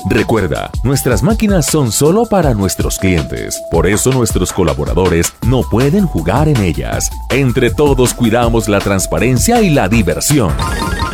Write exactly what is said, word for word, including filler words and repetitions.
Recuerda, nuestras máquinas son solo para nuestros clientes. Por eso nuestros colaboradores no pueden jugar en ellas. Entre todos cuidamos la transparencia y la diversión.